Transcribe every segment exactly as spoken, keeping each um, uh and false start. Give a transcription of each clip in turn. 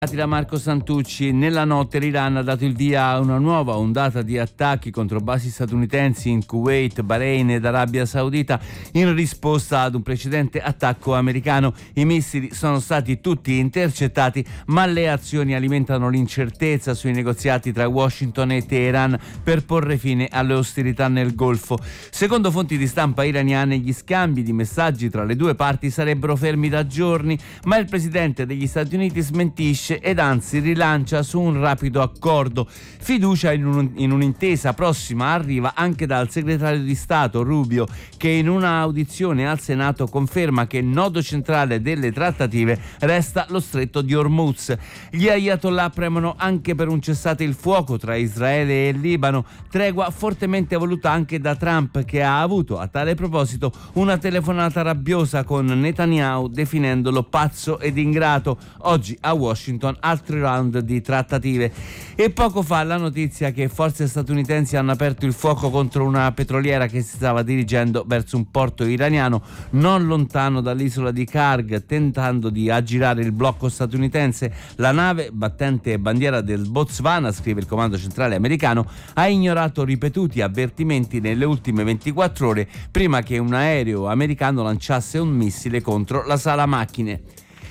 Da Marco Santucci. Nella notte l'Iran ha dato il via a una nuova ondata di attacchi contro basi statunitensi in Kuwait, Bahrain ed Arabia Saudita in risposta ad un precedente attacco americano. I missili sono stati tutti intercettati, ma le azioni alimentano l'incertezza sui negoziati tra Washington e Teheran per porre fine alle ostilità nel Golfo. Secondo fonti di stampa iraniane, gli scambi di messaggi tra le due parti sarebbero fermi da giorni, ma il presidente degli Stati Uniti smentisce ed anzi rilancia su un rapido accordo. Fiducia in, un, in un'intesa prossima arriva anche dal segretario di Stato Rubio, che in una audizione al Senato conferma che il nodo centrale delle trattative resta lo stretto di Hormuz. Gli ayatollah premono anche per un cessate il fuoco tra Israele e Libano, tregua fortemente voluta anche da Trump, che ha avuto a tale proposito una telefonata rabbiosa con Netanyahu definendolo pazzo ed ingrato. Oggi a Washington altri round di trattative. E poco fa la notizia che forze statunitensi hanno aperto il fuoco contro una petroliera che si stava dirigendo verso un porto iraniano non lontano dall'isola di Karg, tentando di aggirare il blocco statunitense. La nave, battente bandiera del Botswana, scrive il comando centrale americano, ha ignorato ripetuti avvertimenti nelle ultime ventiquattro ore prima che un aereo americano lanciasse un missile contro la sala macchine.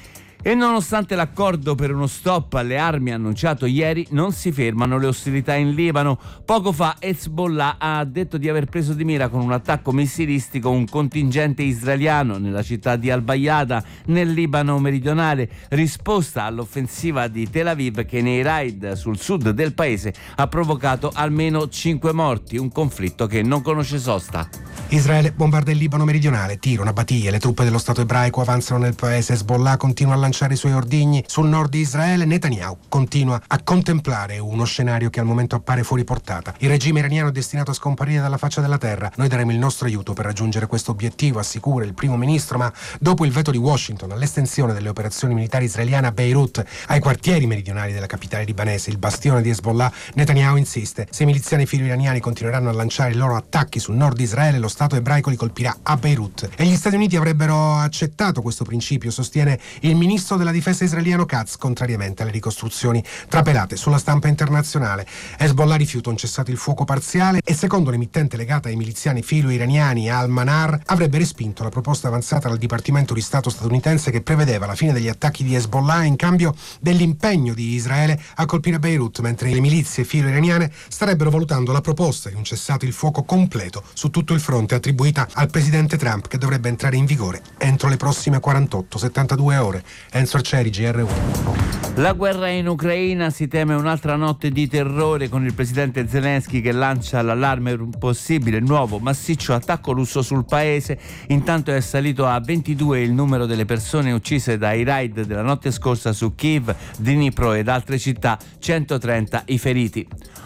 E nonostante l'accordo per uno stop alle armi annunciato ieri, non si fermano le ostilità in Libano. Poco fa Hezbollah ha detto di aver preso di mira con un attacco missilistico un contingente israeliano nella città di Al-Bayada, nel Libano meridionale, risposta all'offensiva di Tel Aviv che nei raid sul sud del paese ha provocato almeno cinque morti, un conflitto che non conosce sosta. Israele bombarda il Libano meridionale, tiro, una battiglia, le truppe dello Stato ebraico avanzano nel paese, Hezbollah continua a lanciare i suoi ordigni sul nord di Israele, Netanyahu continua a contemplare uno scenario che al momento appare fuori portata. Il regime iraniano è destinato a scomparire dalla faccia della terra, noi daremo il nostro aiuto per raggiungere questo obiettivo, assicura il primo ministro, ma dopo il veto di Washington all'estensione delle operazioni militari israeliane a Beirut, ai quartieri meridionali della capitale libanese, il bastione di Hezbollah, Netanyahu insiste, se i miliziani filo-iraniani continueranno a lanciare i loro attacchi sul nord di Israele, lo Stato ebraico li colpirà a Beirut. E gli Stati Uniti avrebbero accettato questo principio, sostiene il ministro della difesa israeliano Katz, contrariamente alle ricostruzioni trapelate sulla stampa internazionale. Hezbollah rifiuta un cessato il fuoco parziale e, secondo l'emittente legata ai miliziani filo-iraniani Al-Manar, avrebbe respinto la proposta avanzata dal Dipartimento di Stato statunitense che prevedeva la fine degli attacchi di Hezbollah in cambio dell'impegno di Israele a colpire Beirut, mentre le milizie filo-iraniane starebbero valutando la proposta di un cessato il fuoco completo su tutto il fronte attribuita al presidente Trump, che dovrebbe entrare in vigore entro le prossime quarantotto settantadue ore. Enzo Arcieri, G R uno. La guerra in Ucraina, si teme un'altra notte di terrore con il presidente Zelensky che lancia l'allarme per un possibile nuovo massiccio attacco russo sul paese. Intanto è salito a ventidue il numero delle persone uccise dai raid della notte scorsa su Kiev, Dnipro ed altre città, centotrenta i feriti.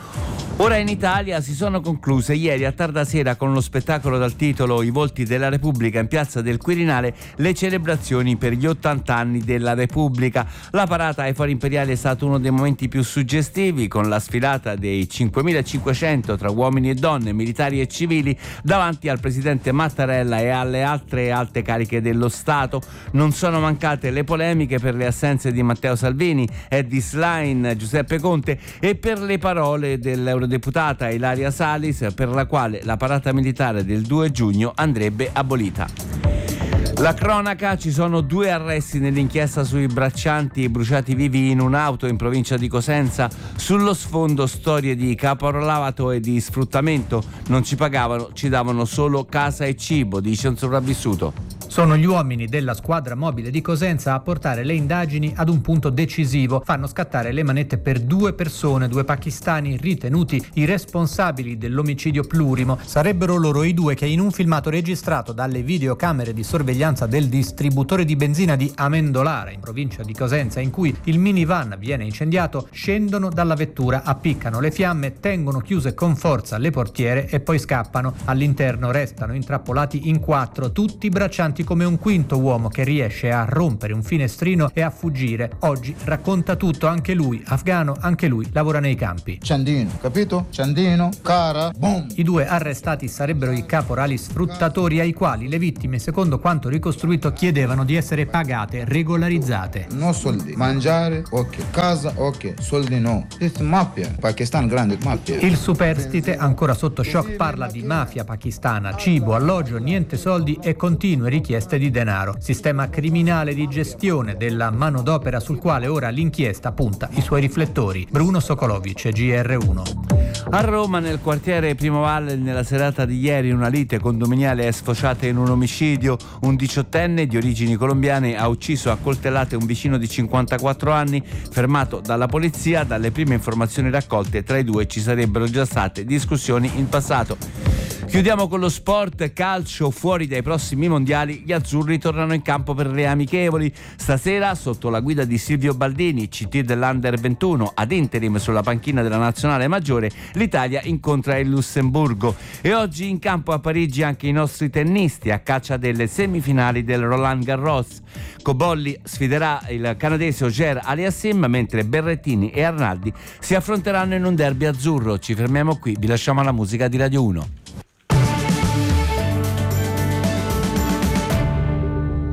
Ora in Italia si sono concluse ieri a tarda sera con lo spettacolo dal titolo I volti della Repubblica in piazza del Quirinale le celebrazioni per gli ottanta anni della Repubblica. La parata ai Fori Imperiali è stato uno dei momenti più suggestivi, con la sfilata dei cinquemilacinquecento tra uomini e donne, militari e civili, davanti al presidente Mattarella e alle altre alte cariche dello Stato. Non sono mancate le polemiche per le assenze di Matteo Salvini, Eddie Schlein, Giuseppe Conte e per le parole dell'Eurodeputata Ilaria Salis, per la quale la parata militare del due giugno andrebbe abolita. La cronaca: ci sono due arresti nell'inchiesta sui braccianti bruciati vivi in un'auto in provincia di Cosenza. Sullo sfondo storie di caporalato e di sfruttamento. Non ci pagavano, ci davano solo casa e cibo, dice un sopravvissuto. Sono gli uomini della squadra mobile di Cosenza a portare le indagini ad un punto decisivo. Fanno scattare le manette per due persone, due pakistani ritenuti i responsabili dell'omicidio plurimo. Sarebbero loro i due che, in un filmato registrato dalle videocamere di sorveglianza del distributore di benzina di Amendolara, in provincia di Cosenza, in cui il minivan viene incendiato, scendono dalla vettura, appiccano le fiamme, tengono chiuse con forza le portiere e poi scappano. All'interno restano intrappolati in quattro, tutti braccianti come un quinto uomo che riesce a rompere un finestrino e a fuggire. Oggi racconta tutto, anche lui, afgano, anche lui lavora nei campi. Ciandino, capito? Ciandino, cara, boom! I due arrestati sarebbero i caporali sfruttatori ai quali le vittime, secondo quanto ricostruito, chiedevano di essere pagate, regolarizzate. No soldi, mangiare, ok, casa, ok, soldi no. It's mafia, Pakistan grande mafia. Il superstite, ancora sotto shock, parla di mafia pakistana, cibo, alloggio, niente soldi e continue richieste di denaro. Sistema criminale di gestione della manodopera sul quale ora l'inchiesta punta i suoi riflettori. Bruno Sokolovic, G R uno. A Roma, nel quartiere Primovalle, nella serata di ieri una lite condominiale è sfociata in un omicidio. Un diciottenne di origini colombiane ha ucciso a coltellate un vicino di cinquantaquattro anni, fermato dalla polizia. Dalle prime informazioni raccolte, tra i due ci sarebbero già state discussioni in passato. Chiudiamo con lo sport calcio. Fuori dai prossimi mondiali, gli azzurri tornano in campo per le amichevoli. Stasera, sotto la guida di Silvio Baldini, C T dell'Under ventuno, ad interim sulla panchina della nazionale maggiore, l'Italia incontra il Lussemburgo. E oggi in campo a Parigi anche i nostri tennisti a caccia delle semifinali del Roland Garros. Cobolli sfiderà il canadese Auger Aliassime, mentre Berrettini e Arnaldi si affronteranno in un derby azzurro. Ci fermiamo qui, vi lasciamo alla musica di Radio uno.